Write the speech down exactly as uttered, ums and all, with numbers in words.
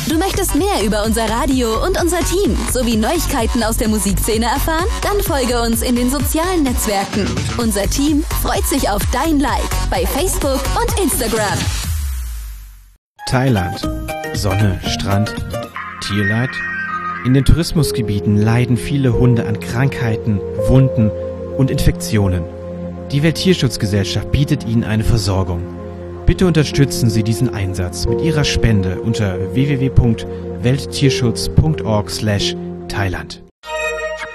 Du möchtest mehr über unser Radio und unser Team sowie Neuigkeiten aus der Musikszene erfahren? Dann folge uns in den sozialen Netzwerken. Unser Team freut sich auf dein Like bei Facebook und Instagram. Thailand. Sonne, Strand, Tierleid? In den Tourismusgebieten leiden viele Hunde an Krankheiten, Wunden und Infektionen. Die Welttierschutzgesellschaft bietet ihnen eine Versorgung. Bitte unterstützen Sie diesen Einsatz mit Ihrer Spende unter w w w punkt welttierschutz punkt org slash Thailand.